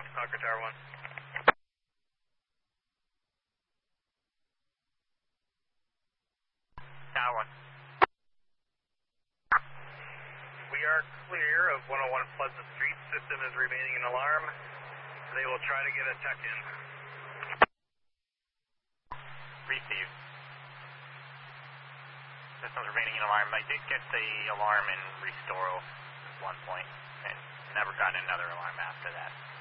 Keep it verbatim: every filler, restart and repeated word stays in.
Conquer Tower one. Tower one. We are clear of one oh one Pleasant Street. System is remaining in alarm. They will try to get a tech in. Received. System's remaining in alarm. I did get the alarm in Restoro at one point and never got another alarm after that.